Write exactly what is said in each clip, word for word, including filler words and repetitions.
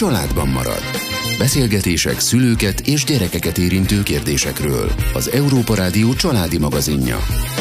családban marad. Beszélgetések szülőket és gyerekeket érintő kérdésekről. Az Európa Rádió családi magazinja.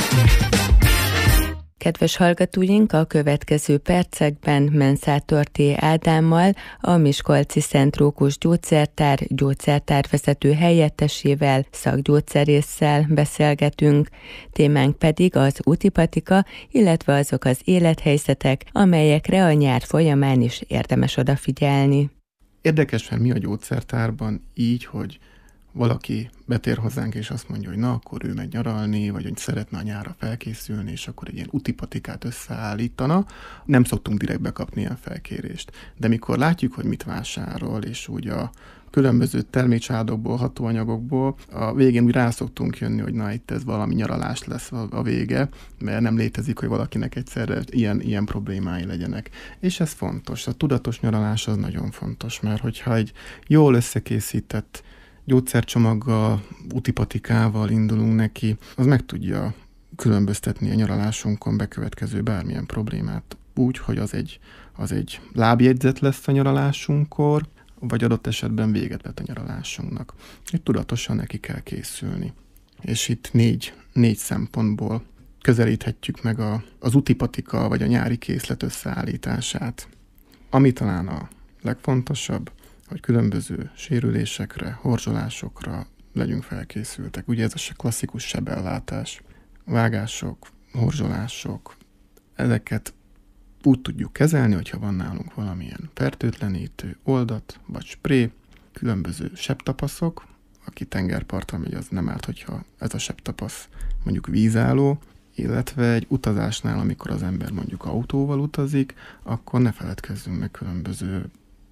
Kedves hallgatóink, a következő percekben Menszátor T. Ádámmal, a Miskolci Szent Rókus Gyógyszertár gyógyszertárvezető helyettesével, szakgyógyszerésszel beszélgetünk. Témánk pedig az útipatika, illetve azok az élethelyzetek, amelyekre a nyár folyamán is érdemes odafigyelni. Érdekes, mert mi a gyógyszertárban így, hogy valaki betér hozzánk, és azt mondja, hogy na, akkor ő megy nyaralni, vagy hogy szeretne a nyárra felkészülni, és akkor egy ilyen útipatikát összeállítana. Nem szoktunk direkt bekapni ilyen felkérést. De mikor látjuk, hogy mit vásárol, és úgy a különböző termékcsádokból, hatóanyagokból, a végén úgy rá szoktunk jönni, hogy na, itt ez valami nyaralás lesz a vége, mert nem létezik, hogy valakinek egyszerre ilyen, ilyen problémái legyenek. És ez fontos. A tudatos nyaralás az nagyon fontos, mert hogyha egy jól összekészített gyógyszercsomaggal, útipatikával indulunk neki, az meg tudja különböztetni a nyaralásunkon bekövetkező bármilyen problémát úgy, hogy az egy, az egy lábjegyzet lesz a nyaralásunkkor, vagy adott esetben véget vet a nyaralásunknak. Itt tudatosan neki kell készülni. És itt négy, négy szempontból közelíthetjük meg a, az útipatika vagy a nyári készlet összeállítását. Ami talán a legfontosabb, hogy különböző sérülésekre, horzsolásokra legyünk felkészültek. Ugye ez a klasszikus sebellátás, vágások, horzsolások, ezeket úgy tudjuk kezelni, hogyha van nálunk valamilyen fertőtlenítő oldat, vagy spré, különböző sebtapaszok, aki tengerpartra megy, az nem árt, hogyha ez a sebtapasz mondjuk vízálló, illetve egy utazásnál, amikor az ember mondjuk autóval utazik, akkor ne feledkezzünk meg különböző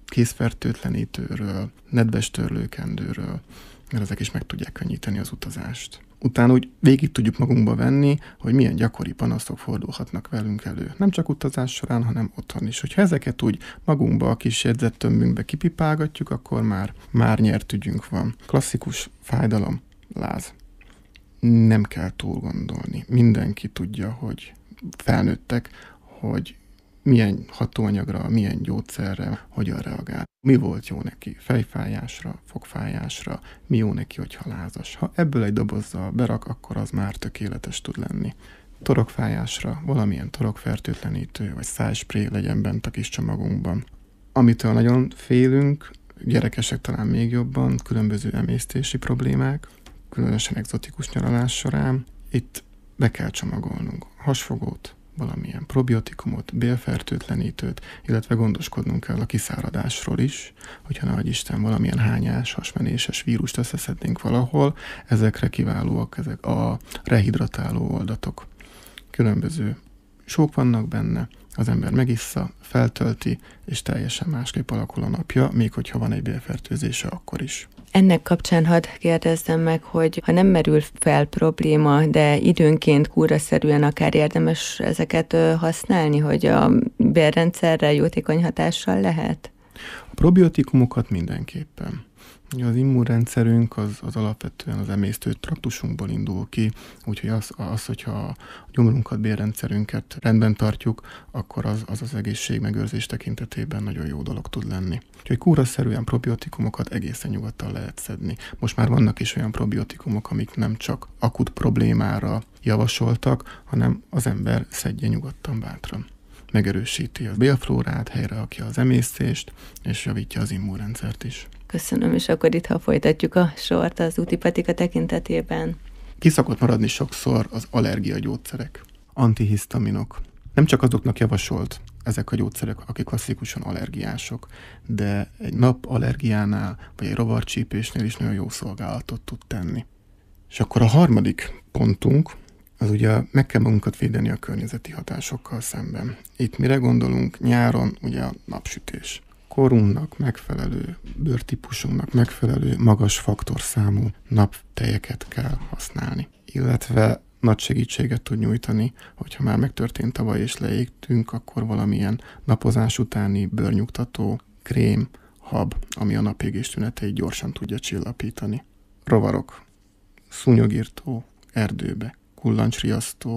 kézfertőtlenítőről, nedves törlőkendőről, mert ezek is meg tudják könnyíteni az utazást. Utána úgy végig tudjuk magunkba venni, hogy milyen gyakori panaszok fordulhatnak velünk elő. Nem csak utazás során, hanem otthon is. Hogyha ezeket úgy magunkba a kis jegyzettömbünkbe kipipálgatjuk, akkor már, már nyert ügyünk van. Klasszikus fájdalom, láz. Nem kell túl gondolni. Mindenki tudja, hogy felnőttek, hogy milyen hatóanyagra, milyen gyógyszerre, hogyan reagál. Mi volt jó neki fejfájásra, fogfájásra, mi jó neki, hogyha lázas. Ha ebből egy dobozzal berak, akkor az már tökéletes tud lenni. Torokfájásra valamilyen torokfertőtlenítő vagy szájspré legyen bent a kis csomagunkban. Amitől nagyon félünk, gyerekesek talán még jobban, különböző emésztési problémák, különösen egzotikus nyaralás során. Itt be kell csomagolnunk hasfogót, valamilyen probiotikumot, bélfertőtlenítőt, illetve gondoskodnunk kell a kiszáradásról is, hogyha nagy Isten valamilyen hányás, hasmenéses vírust összeszednénk valahol, ezekre kiválóak ezek a rehidratáló oldatok. Különböző sók vannak benne, az ember megissza, feltölti, és teljesen másképp alakul a napja, még hogyha van egy bélfertőzése, akkor is. Ennek kapcsán hadd kérdezzem meg, hogy ha nem merül fel probléma, de időnként kúraszerűen akár érdemes ezeket használni, hogy a bélrendszerre jótékony hatással lehet? A probiotikumokat mindenképpen. Az immunrendszerünk az, az alapvetően az emésztő traktusunkból indul ki, úgyhogy az, az hogyha a gyomrunkat, bélrendszerünket rendben tartjuk, akkor az az, az egészségmegőrzés tekintetében nagyon jó dolog tud lenni. Úgyhogy kúraszerűen probiotikumokat egészen nyugodtan lehet szedni. Most már vannak is olyan probiotikumok, amik nem csak akut problémára javasoltak, hanem az ember szedje nyugodtan, bátran. Megerősíti a bélflórát, helyrerakja az emésztést, és javítja az immunrendszert is. Köszönöm, és akkor itt, ha folytatjuk a sort az útipatika tekintetében. Ki szokott maradni sokszor az allergiagyógyszerek, antihisztaminok. Nem csak azoknak javasolt ezek a gyógyszerek, akik klasszikusan allergiások, de egy napallergiánál, vagy egy rovarcsípésnél is nagyon jó szolgálatot tud tenni. És akkor a harmadik pontunk, az ugye meg kell magunkat védeni a környezeti hatásokkal szemben. Itt mire gondolunk? Nyáron ugye a napsütés. Korunknak megfelelő, bőrtípusunknak megfelelő magas faktorszámú naptejeket kell használni. Illetve nagy segítséget tud nyújtani, hogyha már megtörtént tavaly és leégtünk, akkor valamilyen napozás utáni bőrnyugtató, krém, hab, ami a napégés tüneteit gyorsan tudja csillapítani. Rovarok, szúnyogirtó, erdőbe, kullancsriasztó,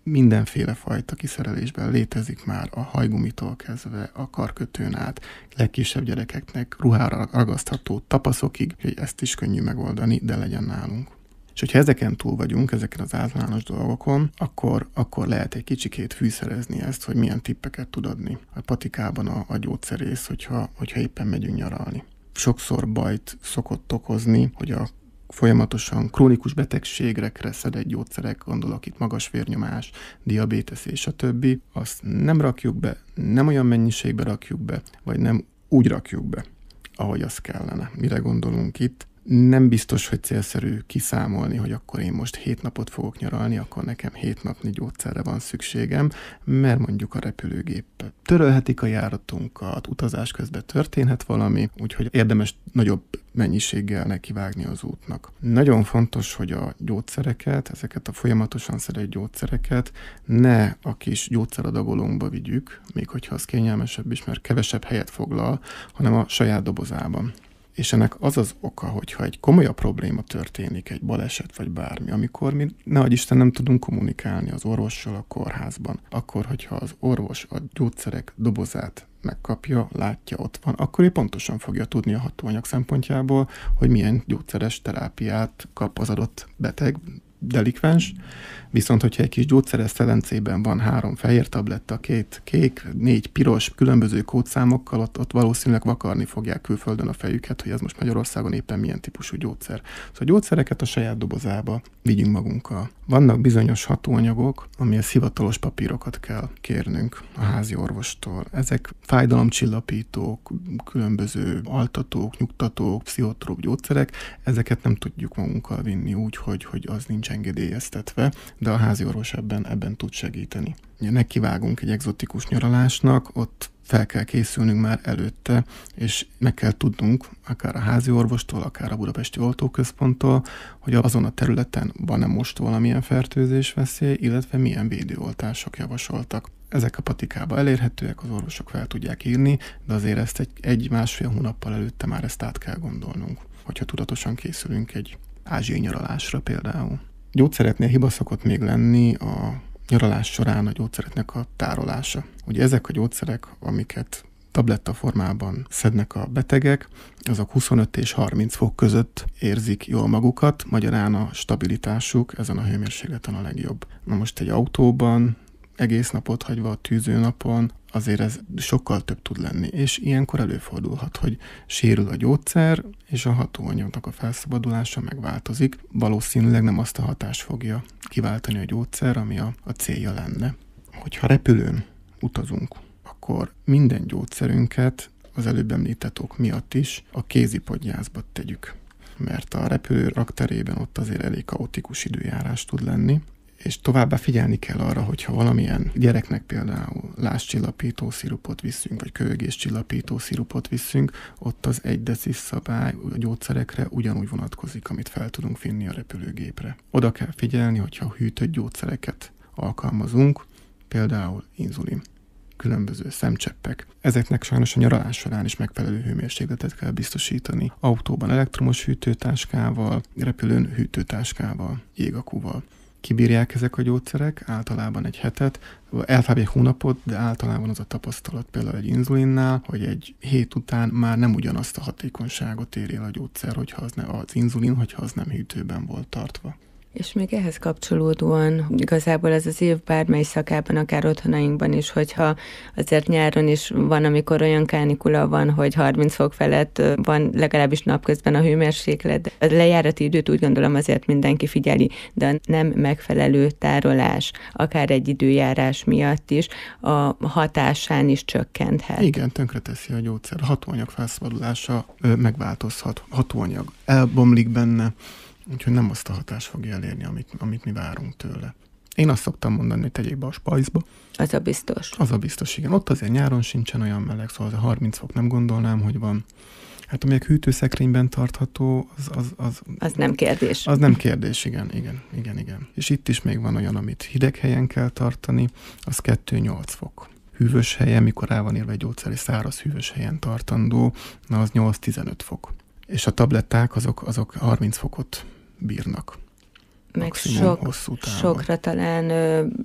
mindenféle fajta kiszerelésben létezik már, a hajgumitól kezdve a karkötőn át, legkisebb gyerekeknek ruhára ragasztható tapaszokig, hogy ezt is könnyű megoldani, de legyen nálunk. És hogyha ezeken túl vagyunk, ezeken az általános dolgokon, akkor, akkor lehet egy kicsikét fűszerezni ezt, hogy milyen tippeket tud adni a patikában a, a gyógyszerész, hogyha, hogyha éppen megyünk nyaralni. Sokszor bajt szokott okozni, hogy a folyamatosan krónikus betegségekre szedett gyógyszerek, gondolok itt magas vérnyomás, diabétesz és a többi, azt nem rakjuk be, nem olyan mennyiségbe rakjuk be, vagy nem úgy rakjuk be, ahogy az kellene. Mire gondolunk itt? Nem biztos, hogy célszerű kiszámolni, hogy akkor én most hét napot fogok nyaralni, akkor nekem hét napnyi gyógyszerre van szükségem, mert mondjuk a repülőgép törölhetik a járatunkat, utazás közben történhet valami, úgyhogy érdemes nagyobb mennyiséggel nekivágni az útnak. Nagyon fontos, hogy a gyógyszereket, ezeket a folyamatosan szedett gyógyszereket ne a kis gyógyszeradagolónkba vigyük, még hogyha az kényelmesebb is, mert kevesebb helyet foglal, hanem a saját dobozában. És ennek az az oka, hogyha egy komolyabb probléma történik, egy baleset vagy bármi, amikor mi, nehogy Isten, nem tudunk kommunikálni az orvossal a kórházban, akkor, hogyha az orvos a gyógyszerek dobozát megkapja, látja, ott van, akkor ő pontosan fogja tudni a hatóanyag szempontjából, hogy milyen gyógyszeres terápiát kap az adott beteg, delikvens, viszont hogyha egy kis gyógyszeres szelencében van három fehér tabletta, két kék, négy piros, különböző kódszámokkal, ott, ott valószínűleg vakarni fogják külföldön a fejüket, hogy ez most Magyarországon éppen milyen típusú gyógyszer. Szóval a gyógyszereket a saját dobozába vigyünk magunkkal. Vannak bizonyos hatóanyagok, amihez hivatalos papírokat kell kérnünk a házi orvostól. Ezek fájdalomcsillapítók, különböző altatók, nyugtatók, pszichotróp gyógyszerek, ezeket nem tudjuk magunkkal vinni úgy, hogy, hogy az nincs engedélyeztetve, de a házi orvos ebben, ebben tud segíteni. Ja, nekivágunk egy egzotikus nyaralásnak, ott fel kell készülnünk már előtte, és meg kell tudnunk, akár a házi orvostól, akár a Budapesti Oltóközponttól, hogy azon a területen van-e most valamilyen fertőzésveszély, illetve milyen védőoltások javasoltak. Ezek a patikába elérhetőek, az orvosok fel tudják írni, de azért ezt egy, egy-másfél hónappal előtte már ezt át kell gondolnunk, hogyha tudatosan készülünk egy ázsiai nyaralásra például. Gyógyszereknél hiba szokott még lenni a nyaralás során a gyógyszereknek a tárolása. Ugye ezek a gyógyszerek, amiket tabletta formában szednek a betegek, azok huszonöt és harminc fok között érzik jól magukat, magyarán a stabilitásuk ezen a hőmérsékleten a legjobb. Na most egy autóban, egész napot hagyva a tűzőnapon, azért ez sokkal több tud lenni, és ilyenkor előfordulhat, hogy sérül a gyógyszer, és a hatóanyagnak a felszabadulása megváltozik. Valószínűleg nem azt a hatást fogja kiváltani a gyógyszer, ami a, a célja lenne. Hogyha repülőn utazunk, akkor minden gyógyszerünket az előbb említett ok miatt is a kézipodgyászba tegyük, mert a repülő rakterében ott azért elég kaotikus időjárás tud lenni, és továbbá figyelni kell arra, hogyha valamilyen gyereknek például lázcsillapító szirupot viszünk, vagy kövegéscsillapító szirupot viszünk, ott az egy decis szabály a gyógyszerekre ugyanúgy vonatkozik, amit fel tudunk vinni a repülőgépre. Oda kell figyelni, hogyha hűtött gyógyszereket alkalmazunk, például inzulin, különböző szemcseppek. Ezeknek sajnos a nyaralás során is megfelelő hőmérsékletet kell biztosítani. Autóban elektromos hűtőtáskával, repülőn hűtőtáskával, jégakúval. Kibírják ezek a gyógyszerek, általában egy hetet, elfább egy hónapot, de általában az a tapasztalat például egy inzulinnál, hogy egy hét után már nem ugyanazt a hatékonyságot ér el a gyógyszer, hogyha az, ne, az inzulin, hogyha az nem hűtőben volt tartva. És még ehhez kapcsolódóan igazából ez az év bármely szakában, akár otthonainkban is, hogyha azért nyáron is van, amikor olyan kánikula van, hogy harminc fok felett van legalábbis napközben a hőmérséklet. A lejárati időt úgy gondolom azért mindenki figyeli, de a nem megfelelő tárolás, akár egy időjárás miatt is a hatásán is csökkenthet. Igen, tönkreteszi a gyógyszer. A hatóanyag felszabadulása megváltozhat. Hatóanyag elbomlik benne, úgyhogy nem azt a hatást fogja elérni, amit, amit mi várunk tőle. Én azt szoktam mondani, hogy tegyék be a spajzba. Az a biztos. Az a biztos, igen. Ott azért nyáron sincsen olyan meleg, szóval az a harminc fok nem gondolnám, hogy van. Hát amelyek hűtőszekrényben tartható, az... Az, az, az nem kérdés. Az nem kérdés, igen, igen, igen, igen. És itt is még van olyan, amit hideg helyen kell tartani, az kettő-nyolc fok. Hűvös helyen, mikor rá van írva egy gyógyszer, és száraz hűvös helyen tartandó, na az nyolc-tizenöt fok. És a tabletták azok, azok harminc fokot bírnak. Meg sok, sokra talán ö,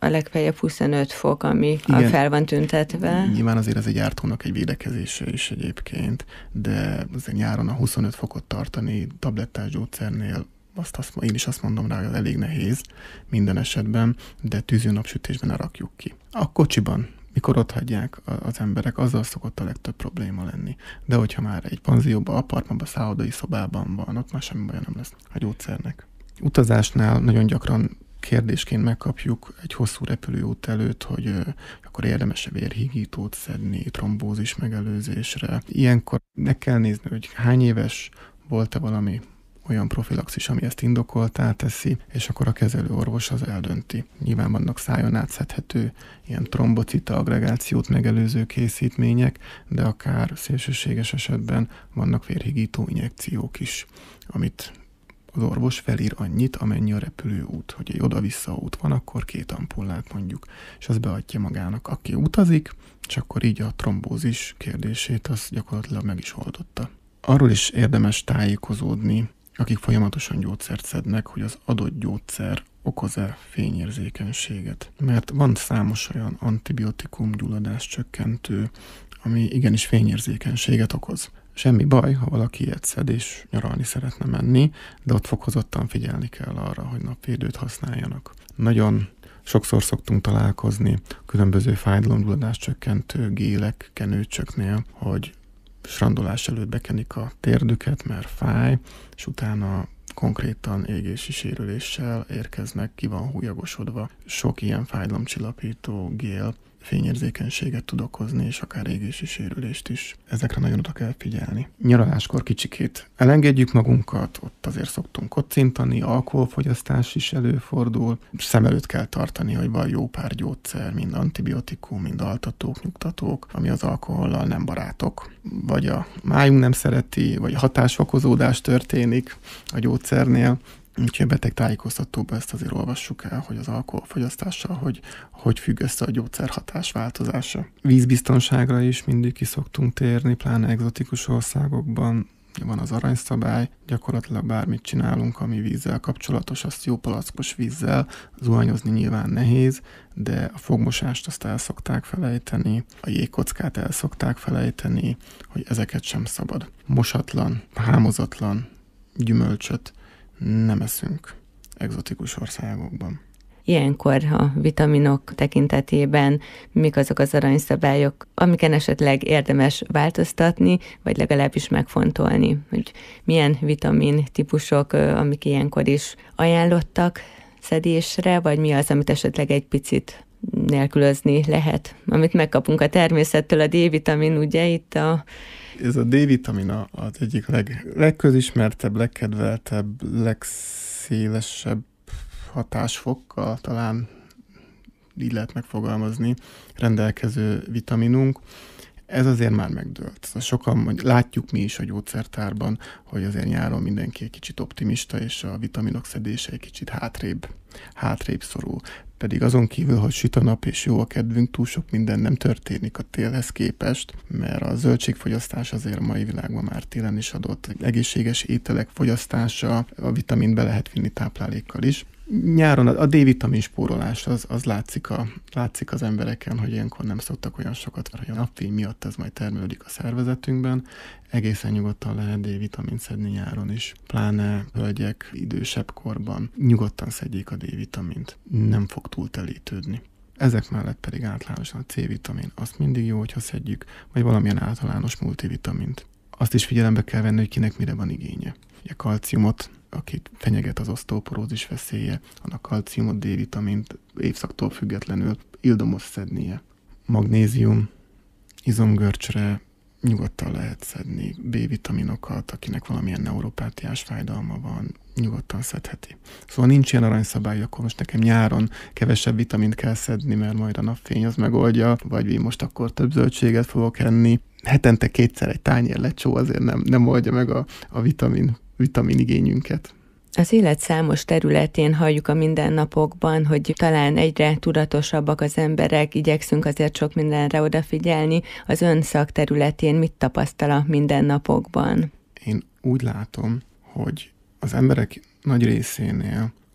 a legfeljebb huszonöt fok, ami a fel van tüntetve. Nyilván azért ez egy gyártónak egy védekezése is egyébként, de azért nyáron a huszonöt fokot tartani tablettás gyógyszernél, azt, azt, én is azt mondom rá, hogy elég nehéz minden esetben, de tűző napsütésben ne rakjuk ki. A kocsiban, mikor ott hagyják az emberek, azzal szokott a legtöbb probléma lenni. De hogyha már egy panzióban, apartmanban, szállodai szobában van, ott már semmi baja nem lesz a gyógyszernek. Utazásnál nagyon gyakran kérdésként megkapjuk egy hosszú repülőút előtt, hogy ö, akkor érdemes-e vérhígítót szedni, trombózis megelőzésre. Ilyenkor meg kell nézni, hogy hány éves, volt-e valami olyan profilaxis, ami ezt indokoltá teszi, és akkor a kezelőorvos az eldönti. Nyilván vannak szájon átszedhető ilyen trombocita agregációt megelőző készítmények, de akár szélsőséges esetben vannak vérhígító injekciók is, amit az orvos felír annyit, amennyi a repülőút, hogy egy oda-vissza út van, akkor két ampullát mondjuk, és az beadja magának. Aki utazik, és akkor így a trombózis kérdését az gyakorlatilag meg is oldotta. Arról is érdemes tájékozódni, akik folyamatosan gyógyszert szednek, hogy az adott gyógyszer okoz-e fényérzékenységet. Mert van számos olyan antibiotikum gyulladás csökkentő, ami igenis fényérzékenységet okoz. Semmi baj, ha valaki ilyet szed és nyaralni szeretne menni, de ott fokozottan figyelni kell arra, hogy napvédőt használjanak. Nagyon sokszor szoktunk találkozni különböző fájdalomgyulladás csökkentő gélek, kenőcsöknél, hogy strandolás előtt bekenik a térdüket, mert fáj, és utána konkrétan égési sérüléssel érkeznek, ki van húlyagosodva. Sok ilyen fájdalomcsillapító gél fényérzékenységet tud okozni, és akár égési sérülést is. Ezekre nagyon oda kell figyelni. Nyaraláskor kicsikét elengedjük magunkat, ott azért szoktunk kocintani, alkoholfogyasztás is előfordul. Szem előtt kell tartani, hogy van jó pár gyógyszer, mind antibiotikum, mind altatók, nyugtatók, ami az alkohollal nem barátok. Vagy a májunk nem szereti, vagy hatásfokozódás történik a gyógyszernél. Úgyhogy a beteg tájékoztatóban ezt azért olvassuk el, hogy az alkoholfogyasztással, hogy, hogy függ össze a gyógyszerhatás változása. Vízbiztonságra is mindig ki szoktunk térni, pláne egzotikus országokban. Van az aranyszabály, gyakorlatilag bármit csinálunk, ami vízzel kapcsolatos, azt jó palackos vízzel, zuhanyozni nyilván nehéz, de a fogmosást azt el szokták felejteni, a jégkockát el szokták felejteni, hogy ezeket sem szabad. Mosatlan, hámozatlan gyümölcsöt nem eszünk egzotikus országokban. Ilyenkor a vitaminok tekintetében mik azok az aranyszabályok, amiken esetleg érdemes változtatni, vagy legalábbis megfontolni, hogy milyen vitamin típusok, amik ilyenkor is ajánlottak szedésre, vagy mi az, amit esetleg egy picit nélkülözni lehet, amit megkapunk a természettől, a D-vitamin, ugye itt a... Ez a D-vitamin az egyik leg, legközismertebb, legkedveltebb, legszélesebb hatásfokkal, talán így lehet megfogalmazni, rendelkező vitaminunk. Ez azért már megdőlt. Sokan látjuk mi is a gyógyszertárban, hogy azért nyáron mindenki egy kicsit optimista, és a vitaminok szedése egy kicsit hátrébb, hátrébb szorul. Pedig azon kívül, hogy süt a nap és jó a kedvünk, túl sok minden nem történik a télhez képest, mert a zöldségfogyasztás azért a mai világban már télen is adott. Egészséges ételek fogyasztása, a vitamint be lehet vinni táplálékkal is. Nyáron a D-vitamin spórolás az, az látszik, a, látszik az embereken, hogy ilyenkor nem szoktak olyan sokat, hogy a napfény miatt ez majd termelődik a szervezetünkben. Egészen nyugodtan lehet D-vitamint szedni nyáron is. Pláne hölgyek idősebb korban nyugodtan szedjék a D-vitamint. Nem fog túl telítődni. Ezek mellett pedig általánosan a C-vitamin. Azt mindig jó, hogyha szedjük, vagy valamilyen általános multivitamint. Azt is figyelembe kell venni, hogy kinek mire van igénye. A kalciumot, akit fenyeget az oszteoporózis veszélye, annak kalciumot, D-vitamint évszaktól függetlenül ildomos szednie. Magnézium, izomgörcsre nyugodtan lehet szedni, B-vitaminokat, akinek valamilyen neuropátiás fájdalma van, nyugodtan szedheti. Szóval nincs ilyen aranyszabály, akkor most nekem nyáron kevesebb vitamint kell szedni, mert majd a napfény az megoldja, vagy én most akkor több zöldséget fogok enni. Hetente kétszer egy tányér lecsó azért nem, nem oldja meg a, a vitamin, vitamin igényünket. Az élet számos területén halljuk a mindennapokban, hogy talán egyre tudatosabbak az emberek, igyekszünk azért sok mindenre odafigyelni. Az ön szakterületén mit tapasztal a mindennapokban? Én úgy látom, hogy az emberek nagy részénél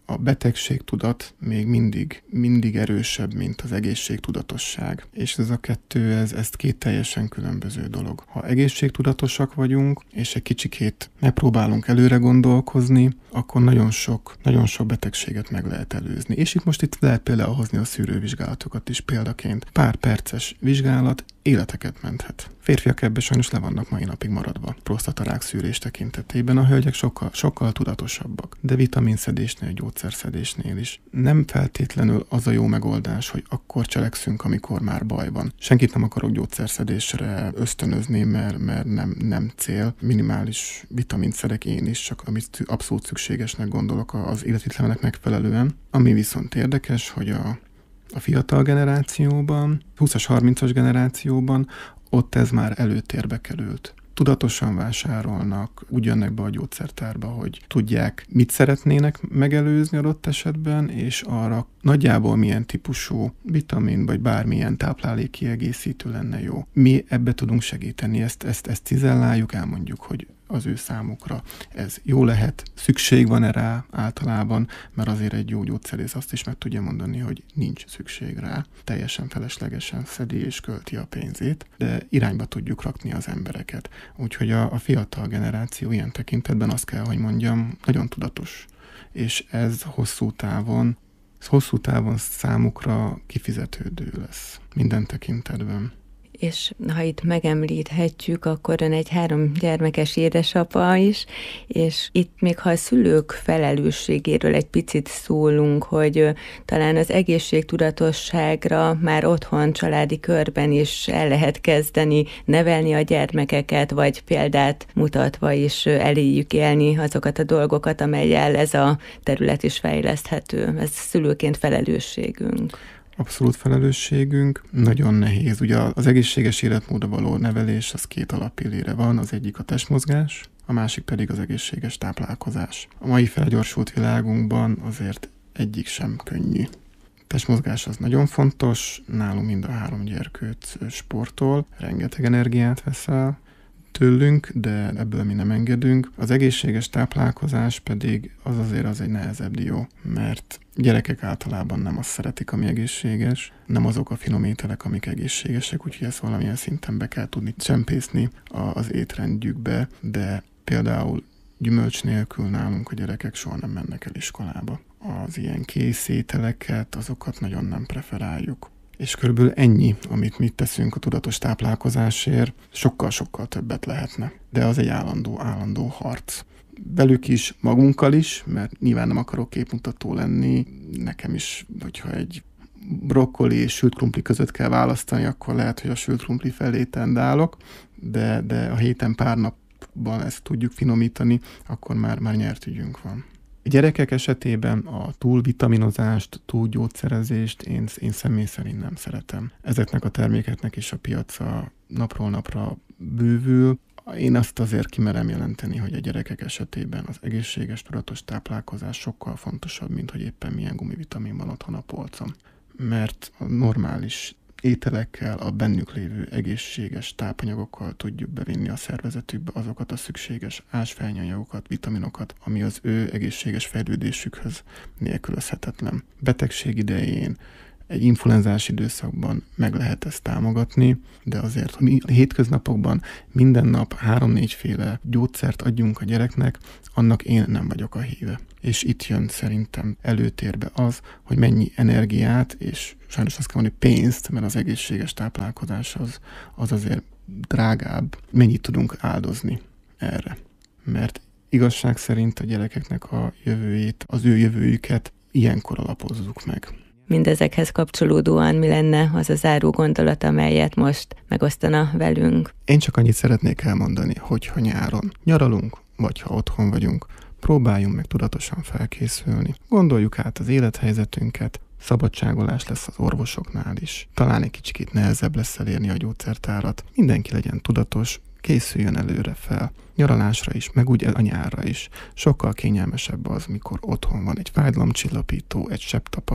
a betegségtudat még mindig, mindig erősebb, mint az egészségtudatosság. És ez a kettő, ez, ez két teljesen különböző dolog. Ha egészségtudatosak vagyunk, és egy kicsikét megpróbálunk előre gondolkozni, akkor nagyon sok, nagyon sok betegséget meg lehet előzni. És itt most itt lehet például hozni a szűrővizsgálatokat is példaként. Pár perces vizsgálat életeket menthet. Férfiak ebben sajnos le vannak mai napig maradva. Prostatarák szűrés tekintetében a hölgyek sokkal, sokkal tudatosabbak. De vitaminszedésnél, gyógyszerszedésnél is nem feltétlenül az a jó megoldás, hogy akkor cselekszünk, amikor már baj van. Senkit nem akarok gyógyszerszedésre ösztönözni, mert, mert nem, nem cél. Minimális vitamint szedek én is, csak amit abszolút szükségesnek gondolok az életvitelemek megfelelően. Ami viszont érdekes, hogy a A fiatal generációban, húszas, harmincas generációban ott ez már előtérbe került. Tudatosan vásárolnak, úgy jönnek be a gyógyszertárba, hogy tudják, mit szeretnének megelőzni adott esetben, és arra nagyjából milyen típusú vitamin, vagy bármilyen táplálékkiegészítő lenne jó. Mi ebbe tudunk segíteni, ezt, ezt, ezt cizelláljuk, elmondjuk, hogy az ő számukra ez jó lehet, szükség van-e rá általában, mert azért egy jó gyógyszerész azt is meg tudja mondani, hogy nincs szükség rá. Teljesen feleslegesen szedi és költi a pénzét, de irányba tudjuk rakni az embereket. Úgyhogy a, a fiatal generáció ilyen tekintetben azt kell, hogy mondjam, nagyon tudatos. És ez hosszú távon, ez hosszú távon számukra kifizetődő lesz minden tekintetben. És ha itt megemlíthetjük, akkor ön egy három gyermekes édesapa is, és itt még ha a szülők felelősségéről egy picit szólunk, hogy talán az egészségtudatosságra már otthon, családi körben is el lehet kezdeni nevelni a gyermekeket, vagy példát mutatva is eléjük élni azokat a dolgokat, amellyel ez a terület is fejleszthető. Ez szülőként felelősségünk. Abszolút felelősségünk, nagyon nehéz. Ugye az egészséges életmódra való nevelés, az két alappillére van, az egyik a testmozgás, a másik pedig az egészséges táplálkozás. A mai felgyorsult világunkban azért egyik sem könnyű. A testmozgás az nagyon fontos, nálunk mind a három gyerkőc sportol, rengeteg energiát vesz el tőlünk, de ebből mi nem engedünk. Az egészséges táplálkozás pedig az azért az egy nehezebb dió, mert gyerekek általában nem azt szeretik, ami egészséges, nem azok a finom ételek, amik egészségesek, úgyhogy ezt valamilyen szinten be kell tudni csempészni az étrendjükbe, de például gyümölcs nélkül nálunk a gyerekek soha nem mennek el iskolába. Az ilyen kész ételeket, azokat nagyon nem preferáljuk. És körülbelül ennyi, amit mi teszünk a tudatos táplálkozásért, sokkal-sokkal többet lehetne. De az egy állandó, állandó harc. Velük is, magunkkal is, mert nyilván nem akarok képmutató lenni. Nekem is, hogyha egy brokkoli és sült krumpli között kell választani, akkor lehet, hogy a sült krumpli felé tendálok, de, de a héten pár napban ezt tudjuk finomítani, akkor már, már nyert ügyünk van. A gyerekek esetében a túlvitaminozást, túlgyógyszerezést én, én személy szerint nem szeretem. Ezeknek a termékeknek is a piaca napról napra bővül. Én azt azért kimerem jelenteni, hogy a gyerekek esetében az egészséges, tudatos táplálkozás sokkal fontosabb, mint hogy éppen milyen gumivitamin van otthon a polcon. Mert a normális ételekkel, a bennük lévő egészséges tápanyagokkal tudjuk bevinni a szervezetükbe azokat a szükséges ásványanyagokat, vitaminokat, ami az ő egészséges fejlődésükhöz nélkülözhetetlen. Betegség idején, egy influenzás időszakban meg lehet ezt támogatni, de azért mi a hétköznapokban minden nap három-négyféle gyógyszert adjunk a gyereknek, annak én nem vagyok a híve. És itt jön szerintem előtérbe az, hogy mennyi energiát, és sajnos azt kell mondani pénzt, mert az egészséges táplálkozás az, az azért drágább, mennyit tudunk áldozni erre. Mert igazság szerint a gyerekeknek a jövőjét, az ő jövőjüket ilyenkor alapozzuk meg. Mindezekhez kapcsolódóan mi lenne az a záró gondolat, amelyet most megosztana velünk? Én csak annyit szeretnék elmondani, hogy ha nyáron nyaralunk, vagy ha otthon vagyunk, próbáljunk meg tudatosan felkészülni. Gondoljuk át az élethelyzetünket, szabadságolás lesz az orvosoknál is. Talán egy kicsit nehezebb lesz elérni a gyógyszertárat. Mindenki legyen tudatos, készüljön előre fel. Nyaralásra is, meg úgy a nyárra is. Sokkal kényelmesebb az, mikor otthon van egy fájdalomcsillapító, egy sebtapasz,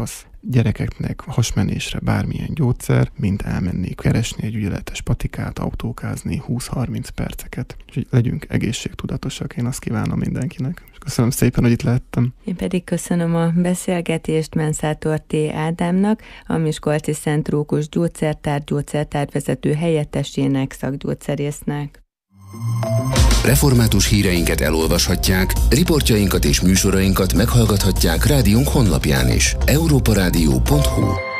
gyerekeknek hasmenésre bármilyen gyógyszer, mint elmenni keresni egy ügyeletes patikát, autókázni húsz-harminc perceket. Úgyhogy legyünk egészségtudatosak, én azt kívánom mindenkinek. És köszönöm szépen, hogy itt lehettem. Én pedig köszönöm a beszélgetést Menszátor T. Ádámnak, a Miskolci Szent Rókus Gyógyszertár gyógyszertárvezető helyettesének, szakgyógyszerésznek. Református híreinket elolvashatják, riportjainkat és műsorainkat meghallgathatják rádiónk honlapján is. európa rádió pont hu